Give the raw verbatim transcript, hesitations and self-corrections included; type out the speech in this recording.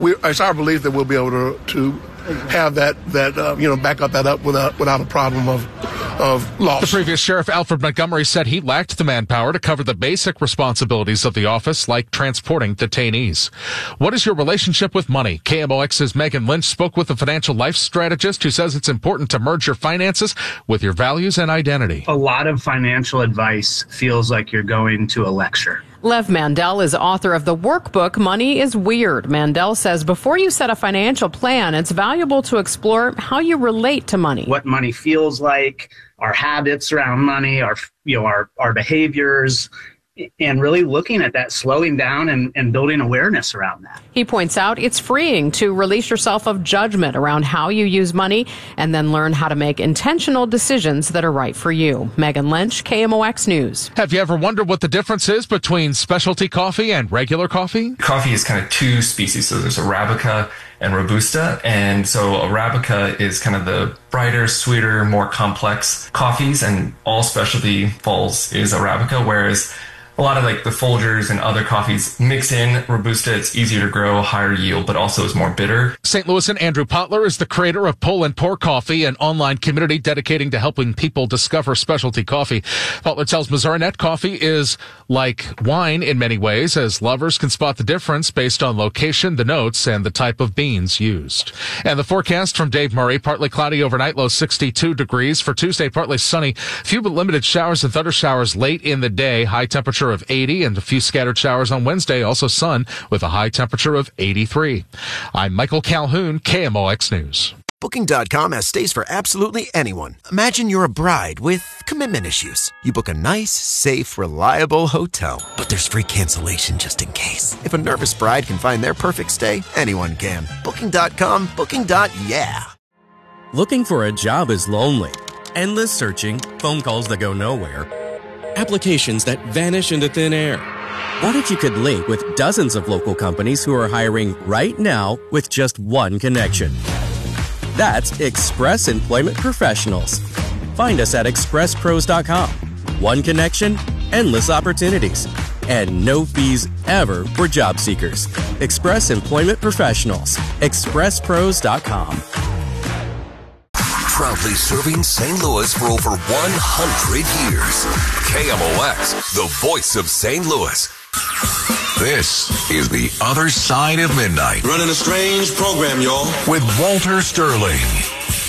We, it's our belief that we'll be able to, to have that, that uh, you know, back up that up without, without a problem of of loss. The previous sheriff, Alfred Montgomery, said he lacked the manpower to cover the basic responsibilities of the office, like transporting detainees. What is your relationship with money? K M O X's Megan Lynch spoke with a financial life strategist who says it's important to merge your finances with your values and identity. A lot of financial advice feels like you're going to a lecture. Lev Mandel is author of the workbook, Money is Weird. Mandel says before you set a financial plan, it's valuable to explore how you relate to money. What money feels like, our habits around money, our, you know, our, our behaviors, and really looking at that, slowing down and, and building awareness around that. He points out it's freeing to release yourself of judgment around how you use money and then learn how to make intentional decisions that are right for you. Megan Lynch, K M O X News. Have you ever wondered what the difference is between specialty coffee and regular coffee? Coffee is kind of two species. So there's Arabica and Robusta. And so Arabica is kind of the brighter, sweeter, more complex coffees, and all specialty falls is Arabica, whereas a lot of like the Folgers and other coffees mix in Robusta. It's easier to grow, higher yield, but also is more bitter. Saint Louis and Andrew Potler is the creator of Pull and Pour Coffee, an online community dedicating to helping people discover specialty coffee. Potler tells Missouri Net coffee is like wine in many ways, as lovers can spot the difference based on location, the notes, and the type of beans used. And the forecast from Dave Murray, partly cloudy overnight, low sixty-two degrees. For Tuesday, partly sunny, few but limited showers and thunder showers late in the day, high temperature of eighty, and a few scattered showers on Wednesday, also sun with a high temperature of eighty-three. I'm Michael Calhoun, K M O X News. Booking dot com has stays for absolutely anyone. Imagine you're a bride with commitment issues. You book a nice, safe, reliable hotel, but there's free cancellation just in case. If a nervous bride can find their perfect stay, anyone can. Booking dot com, booking. Yeah. Looking for a job is lonely. Endless searching, phone calls that go nowhere, applications that vanish into thin air. What if you could link with dozens of local companies who are hiring right now with just one connection? That's Express Employment Professionals. Find us at express pros dot com. One connection, endless opportunities, and no fees ever for job seekers. Express Employment Professionals. express pros dot com. Proudly serving Saint Louis for over one hundred years. K M O X, the voice of Saint Louis. This is The Other Side of Midnight. Running a strange program, y'all. With Walter Sterling.